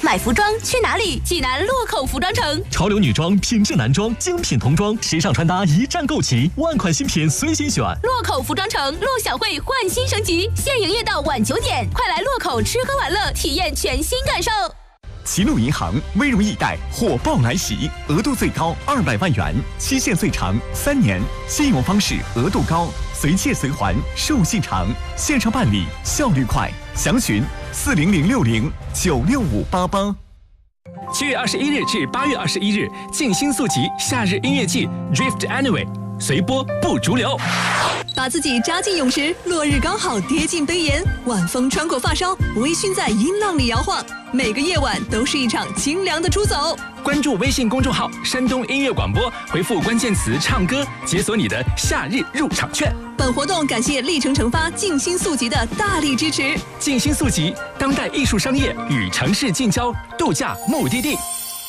买服装去哪里？济南洛口服装城。 潮流女装、品质男装、精品童装，时尚穿搭一站购齐，万款新品随心选。 洛口服装城陆小汇焕新升级，现营业到晚9点，快来洛口吃喝玩乐，体验全新感受。 齐鲁银行微融易贷火爆来袭，额度最高200万元，期限最长3年，信用方式额度高，随借随还，授信长，线上办理效率快，详询40060965588。 7月21日至8月21日，静心速集夏日音乐季 Drift Anyway， 随波不逐流。 把自己扎进泳池，落日刚好跌进杯沿，晚风穿过发梢，微醺在音浪里摇晃。每个夜晚都是一场清凉的出走。 关注微信公众号山东音乐广播，回复关键词唱歌，解锁你的夏日入场券。 本活动感谢历程成发静心速集的大力支持。 静心速集，当代艺术商业与城市近郊度假目的地。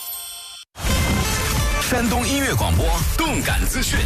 山东音乐广播动感资讯。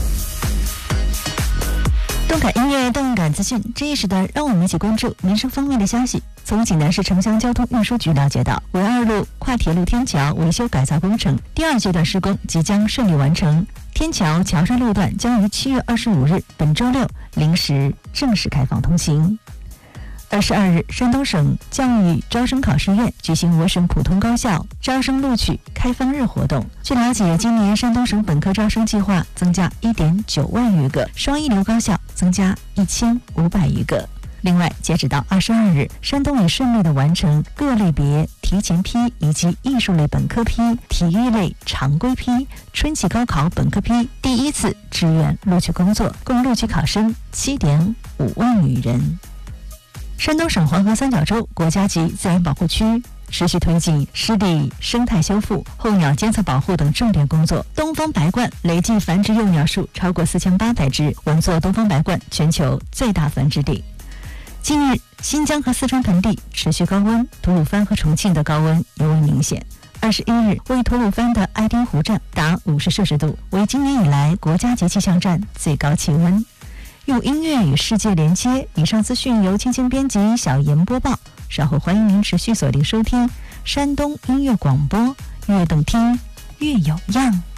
动感音乐、动感资讯，这一时段让我们一起关注民生方面的消息。从济南市城乡交通运输局了解到，纬2路跨铁路天桥维修改造工程第2阶段施工即将顺利完成，天桥桥上路段将于7月25日本周六0时正式开放通行。22日，山东省教育招生考试院举行我省普通高校招生录取开放日活动。据了解，今年山东省本科招生计划增加 1.9万余个，双一流高校增加1500余个。另外，截止到22日，山东已顺利地完成各类别提前批以及艺术类本科批、体育类常规批、春季高考本科批第1次志愿录取工作，共录取考生7.5万余人。山东省黄河三角洲国家级自然保护区持续推进湿地生态修复、候鸟监测保护等重点工作。东方白鹳累计繁殖幼鸟数超过4800只，稳坐东方白鹳全球最大繁殖地。近日，新疆和四川盆地持续高温，吐鲁番和重庆的高温尤为明显。21日，位于吐鲁番的爱丁湖站达50摄氏度，为今年以来国家级气象站最高气温。用音乐与世界连接。以上资讯由青青编辑，小严播报。稍后欢迎您持续锁定收听山东音乐广播，越动听越有样。